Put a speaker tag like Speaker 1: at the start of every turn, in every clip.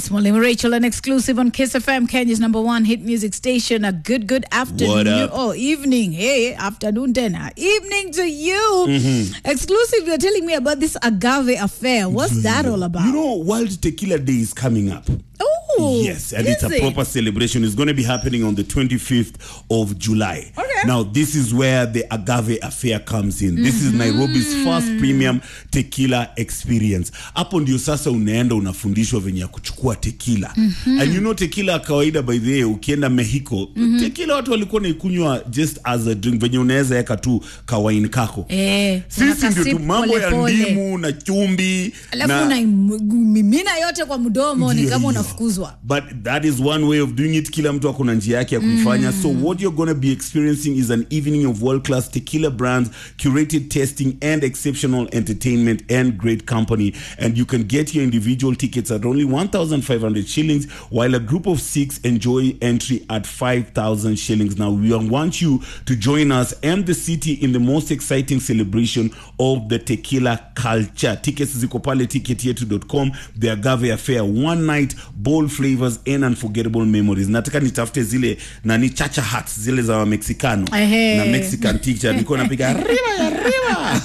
Speaker 1: It's Molly Rachel, an exclusive on Kiss FM, Kenya's #1 hit music station. A good afternoon.
Speaker 2: What up?
Speaker 1: Oh, evening. Hey, afternoon dinner. Evening to you. Exclusive, you're telling me about this agave affair. What's that all about?
Speaker 2: You know, World Tequila Day is coming up.
Speaker 1: Oh,
Speaker 2: yes, and it's a proper celebration. It's going to be happening on the 25th of July.
Speaker 1: Okay.
Speaker 2: Now, this is where the agave affair comes in. This is Nairobi's first premium tequila experience. Hapo ndio sasa unaenda unafundishwa venye ya kuchukua tequila. And you know tequila kawaida by the way, ukienda Mexico, tequila watu walikuwa naikunywa just as a drink, venye unaweza eka tu kawaini kako. Sisi ndio tu mambo ya ndimu na chumbi.
Speaker 1: Alafu na mimina yote kwa mdomo ni kama unafukuzwa.
Speaker 2: But that is one way of doing it. Kila mtu akona njia yake ya kuifanya. So what you're going to be experiencing is an evening of world-class tequila brands, curated tasting and exceptional entertainment and great company. And you can get your individual tickets at only 1,500 shillings, while a group of 6 enjoy entry at 5,000 shillings. Now, we want you to join us and the city in the most exciting celebration of the tequila culture. Tickets ziko pale ticketyetu.com. The Agave Affair, one night, bold flavors and unforgettable memories. Nataka nitafute zile nani chacha hats zile za Mexicano na Mexican teacher niko napiga riba.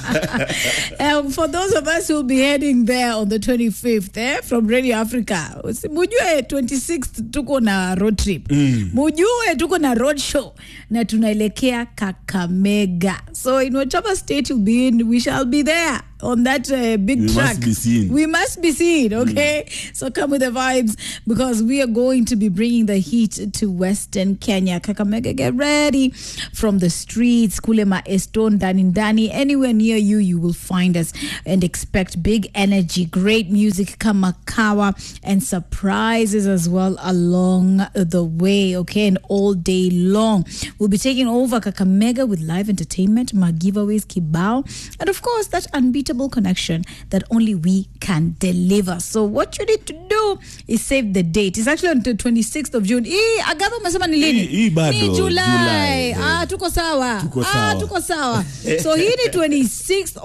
Speaker 1: For those of us who will be heading there on the 25th from Radio Africa, mujue 26th tuko na road trip. Mujue tuko na road show na tunaelekea Kakamega. So in whatever state you'll be in, we shall be there on that big track. We must be seen, okay? So come with the vibes, because we are going to be bringing the heat to Western Kenya. Kakamega, get ready. From the streets, Kulema Eston, Dani, anywhere near you, you will find us, and expect big energy, great music, kamakawa, and surprises as well along the way, okay? And all day long. We'll be taking over Kakamega with live entertainment, giveaways, kibao, and of course, that unbeatable connection that only we can deliver. So what you need to do is save the date. It's actually on the 26th of June. Agave umesema ni lini? Ni July. Tuko sawa. So hii ni 26th